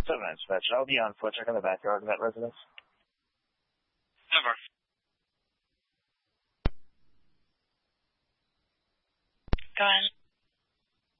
7 dispatch. I'll be on foot. Check in the backyard of that residence. Never. Go ahead.